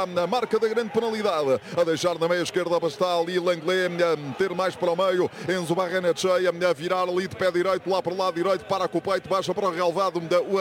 Na marca da grande penalidade, a deixar na meia esquerda está ali Langley, a meter mais para o meio, Enzo Barrenetxea, a virar ali de pé direito, lá para o lado direito, para com o peito, baixa para o relvado,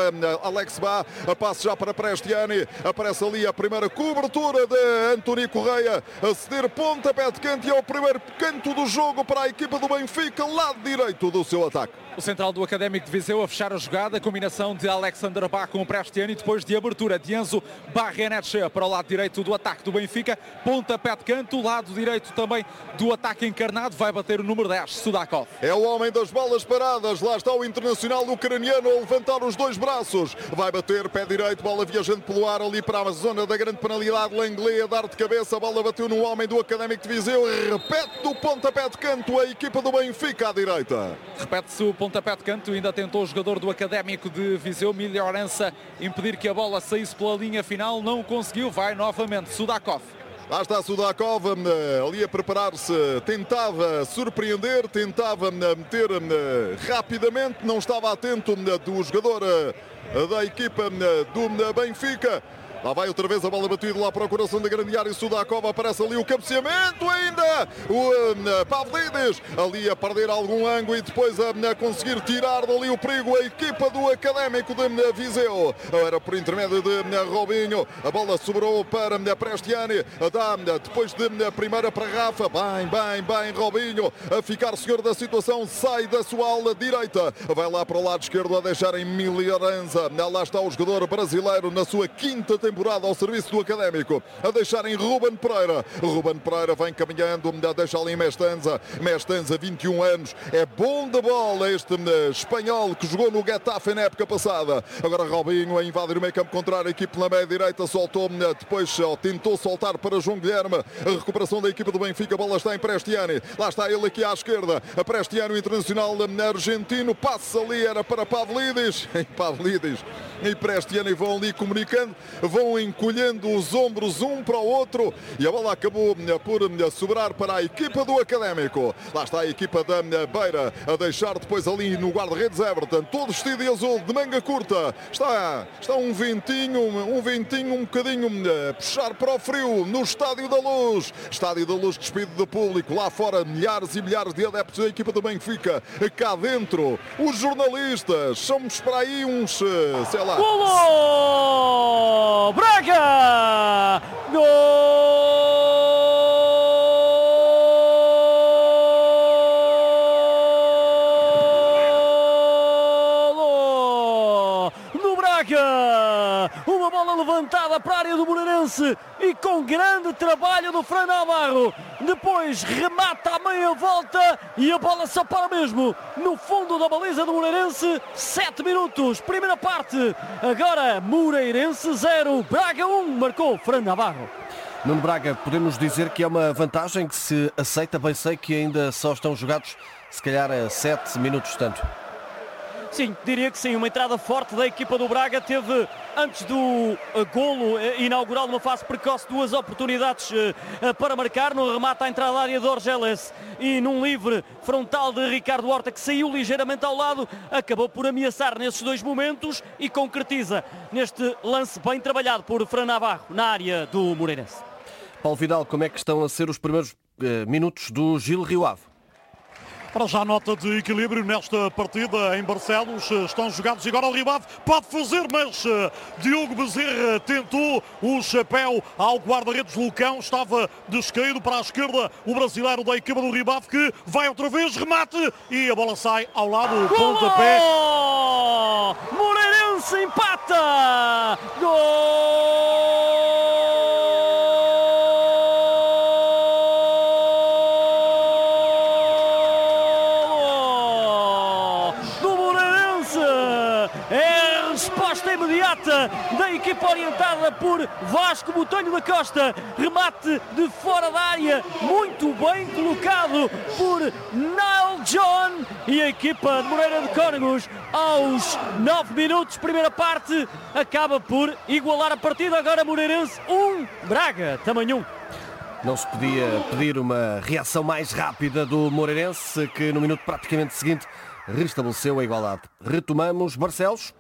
o Alex Bá, a passe já para Prestiani, aparece ali a primeira cobertura de António Correia, a ceder pontapé de canto e é o primeiro canto do jogo para a equipa do Benfica, lado direito do seu ataque. O central do Académico de Viseu a fechar a jogada, a combinação de Alexander Bá com o Prestiani, depois de abertura de Enzo Barrenetxea para o lado direito do ataque do Benfica, pontapé de canto, lado direito também do ataque encarnado, vai bater o número 10, Sudakov. É o homem das bolas paradas, lá está o internacional ucraniano a levantar os dois braços, vai bater pé direito, bola viajando pelo ar ali para a zona da grande penalidade, Langley a dar de cabeça, a bola bateu no homem do Académico de Viseu, repete do pontapé de canto a equipa do Benfica à direita. Repete-se o pontapé de canto, ainda tentou o jogador do Académico de Viseu, Melhorança, impedir que a bola saísse pela linha final, não conseguiu, vai novamente Sudakov. Lá está Sudakov ali a preparar-se, tentava surpreender, tentava meter rapidamente, não estava atento do jogador da equipa do Benfica. Lá vai outra vez a bola batida lá para o coração da grande área. Sudakov, aparece ali o cabeceamento ainda. O Pavlidis ali a perder algum ângulo e depois a conseguir tirar dali o perigo a equipa do Académico de Viseu. Era por intermédio de Robinho. A bola sobrou para Prestiani. Dá depois de primeira para Rafa. Bem, Robinho a ficar senhor da situação. Sai da sua ala direita. Vai lá para o lado esquerdo a deixar em Melhorança. Lá está o jogador brasileiro na sua quinta temporada ao serviço do Académico, a deixar em Ruben Pereira. Ruben Pereira vem caminhando, deixa ali Mestanza. Mestanza, 21 anos, é bom de bola este espanhol que jogou no Getafe na época passada. Agora Robinho a invadir o meio campo contrário, a equipe na meia direita soltou, depois tentou soltar para João Guilherme. A recuperação da equipa do Benfica, a bola está em Prestiani. Lá está ele aqui à esquerda. A Prestiani, o internacional argentino, passa ali, era para Pavlidis. Pavlidis e Prestiani vão ali comunicando, vão encolhendo os ombros um para o outro e a bola acabou por sobrar para a equipa do Académico. Lá está a equipa da Beira a deixar depois ali no guarda-redes Everton, todo vestido de azul, de manga curta. Está um ventinho um bocadinho a puxar para o frio no Estádio da Luz. Estádio da Luz despido do público. Lá fora milhares e milhares de adeptos da equipa do Benfica. Cá dentro os jornalistas. Somos para aí uns, sei lá. Golo! Braga! Golo do Braga! Uma bola levantada para a área do Moreirense e com grande trabalho do Fran Navarro. Depois remata a meia volta e a bola só para mesmo no fundo da baliza do Moreirense. 7 minutos, primeira parte. Agora Moreirense 0, Braga 1, marcou Fran Navarro. Nuno Braga, podemos dizer que é uma vantagem que se aceita, bem sei que ainda só estão jogados se calhar a 7 minutos tanto. Sim, diria que sim, uma entrada forte da equipa do Braga, teve antes do golo inaugural numa fase precoce 2 oportunidades para marcar, no remate à entrada da área de Orgeles e num livre frontal de Ricardo Horta que saiu ligeiramente ao lado, acabou por ameaçar nesses 2 momentos e concretiza neste lance bem trabalhado por Fran Navarro na área do Moreirense. Paulo Vidal, como é que estão a ser os primeiros minutos do Gil Rio Ave? Para já nota de equilíbrio nesta partida em Barcelos, estão jogados e agora o Rio Ave pode fazer, mas Diogo Bezerra tentou o chapéu ao guarda-redes Lucão, estava descaído para a esquerda o brasileiro da equipa do Rio Ave que vai outra vez, remate e a bola sai ao lado, pontapé. Moreirense empata! Gol! Imediata da equipa orientada por Vasco Botelho da Costa, remate de fora da área, muito bem colocado por Nile John e a equipa de Moreira de Cónegos aos 9 minutos, primeira parte, acaba por igualar a partida, agora Moreirense 1, Braga também 1. Não se podia pedir uma reação mais rápida do Moreirense que no minuto praticamente seguinte restabeleceu a igualdade. Retomamos Barcelos.